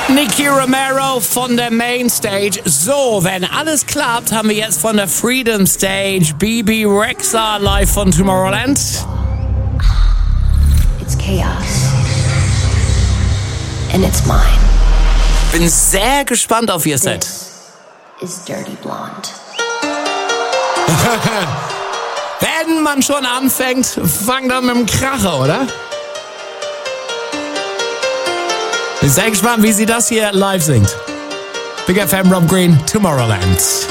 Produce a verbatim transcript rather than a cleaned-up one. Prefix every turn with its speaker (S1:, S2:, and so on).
S1: Nicky Romero von der Mainstage. So, wenn alles klappt, haben wir jetzt von der Freedom Stage Bebe Rexha live von Tomorrowland.
S2: It's chaos. And it's mine.
S1: Bin sehr gespannt auf ihr Set.
S2: This is Dirty Blonde.
S1: Wenn man schon anfängt, fang dann mit dem Kracher, oder? Bin sehr gespannt, wie sie das hier live singt. Big F M, Rob Green, Tomorrowland.